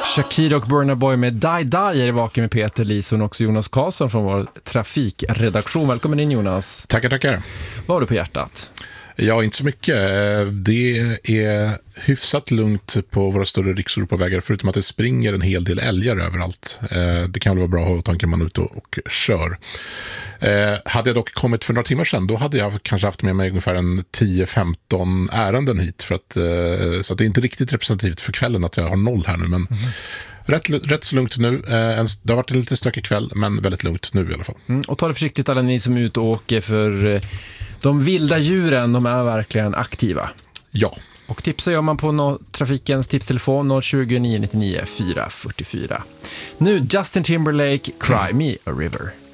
Shakira och Burna Boy med Die Die är i Vaken med Peter Lison och också Jonas Karlsson från vår trafikredaktion. Välkommen in, Jonas. Tackar. Vad har du på hjärtat? Ja, inte så mycket. Det är hyfsat lugnt på våra större rikseuropavägar, förutom att det springer en hel del älgar överallt. Det kan väl vara bra att ha tanken man är ute och kör. Hade jag dock kommit för några timmar sedan, då hade jag kanske haft med mig ungefär en 10-15 ärenden hit. Så att det är inte riktigt representativt för kvällen att jag har 0 här nu, men rätt så lugnt nu. Det har varit en lite stökig kväll, men väldigt lugnt nu i alla fall. Och ta det försiktigt alla ni som är ute och åker, för de vilda djuren, de är verkligen aktiva. Ja. Och tipsa gör man på trafikens tipstelefon 020 999 444. Nu Justin Timberlake, Cry Me a River.